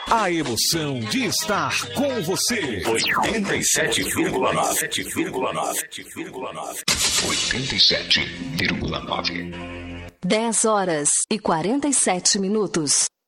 A emoção de estar com você. 87,9. 10 horas e 47 minutos.